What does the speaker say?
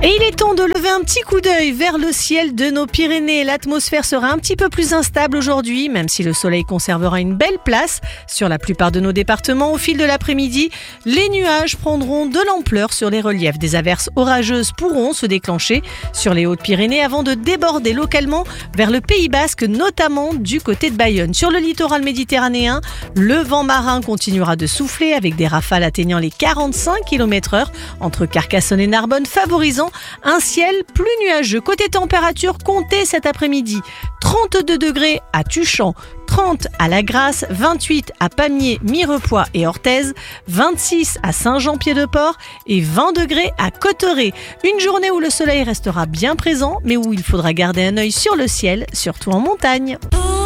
Et il est temps de lever un petit coup d'œil vers le ciel de nos Pyrénées. L'atmosphère sera un petit peu plus instable aujourd'hui, même si le soleil conservera une belle place sur la plupart de nos départements. Au fil de l'après-midi, les nuages prendront de l'ampleur sur les reliefs. Des averses orageuses pourront se déclencher sur les Hautes-Pyrénées avant de déborder localement vers le Pays Basque, notamment du côté de Bayonne. Sur le littoral méditerranéen, le vent marin continuera de souffler avec des rafales atteignant les 45 km/h entre Carcassonne et Narbonne, favorisant un ciel plus nuageux. Côté température, comptez cet après-midi 32 degrés à Tuchan, 30 à La Grasse, 28 à Pamiers, Mirepoix et Orthez, 26 à Saint-Jean-Pied-de-Port et 20 degrés à Cotteret. Une journée où le soleil restera bien présent, mais où il faudra garder un œil sur le ciel, surtout en montagne.